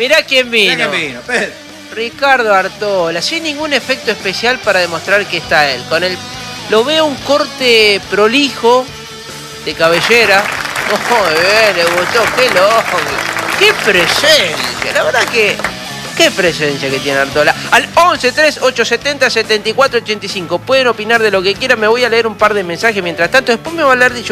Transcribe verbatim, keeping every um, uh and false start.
mirá quién vino. Mirá quién vino, Pedro. Ricardo Artola, sin ningún efecto especial para demostrar que está él. Con el, lo veo un corte prolijo de cabellera. Oh, bien, le gustó, qué loco. Qué presencia, la verdad que... Qué presencia que tiene Artola. Al once tres ocho siete cero setenta y cuatro ochenta y cinco. Pueden opinar de lo que quieran. Me voy a leer un par de mensajes mientras tanto. Después me va a hablar de...